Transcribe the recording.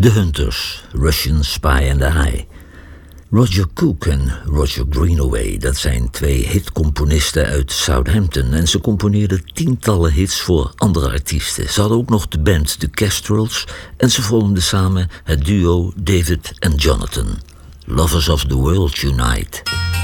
The Hunters, Russian Spy and I. Roger Cook en Roger Greenaway, dat zijn 2 hitcomponisten uit Southampton en ze componeerden tientallen hits voor andere artiesten. Ze hadden ook nog de band The Kestrels en ze vormden samen het duo David and Jonathan. Lovers of the World Unite.